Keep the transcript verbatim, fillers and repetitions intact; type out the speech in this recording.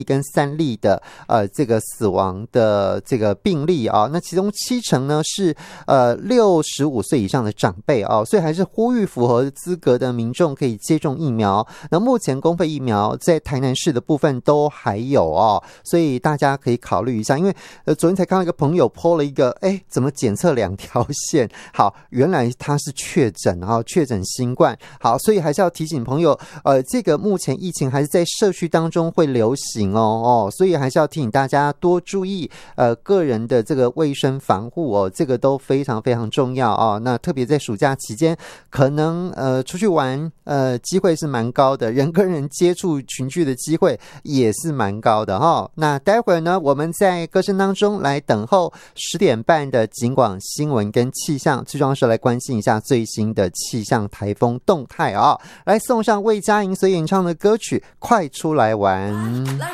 跟三例的呃这个死亡的这个病例啊，那其中七成呢是呃六十五岁以上的长辈啊，所以还是呼吁符合资格的民众可以接种疫苗。那目前公费疫苗在台南市的部分都还有哦，所以大家可以考虑一下。因为呃昨天才看到一个朋友 po 了一个，哎，怎么检测两条线？好，原来他是确诊啊，确诊新冠。好，所以还是要提醒朋友，呃，这个目前疫情还是在社区当中会流行哦哦，所以还是要提醒大家多注意呃个人的这个卫生防护哦，这个都非常非常重要哦。那特别在暑假期间，可能呃出去玩呃机会是蛮高的，人跟人接触群聚的机会也是蛮高的哈、哦。那待会儿呢，我们在歌声当中来等候十点半的警广新闻跟气象，最重要是来关心一下最新的气象台风动态啊、哦。来送上魏佳莹所演唱的歌曲《快出来玩》。